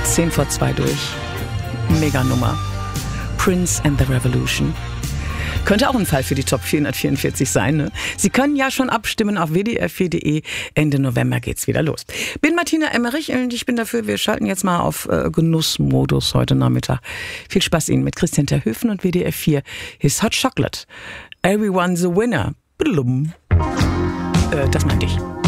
2:10 durch. Mega-Nummer. Prince and the Revolution. Könnte auch ein Fall für die Top 444 sein, ne? Sie können ja schon abstimmen auf wdr4.de. Ende November geht's wieder los. Bin Martina Emmerich und ich bin dafür, wir schalten jetzt mal auf Genussmodus heute Nachmittag. Viel Spaß Ihnen mit Christian Terhöfen und WDR 4. His Hot Chocolate. Everyone's a winner. Das meinte ich.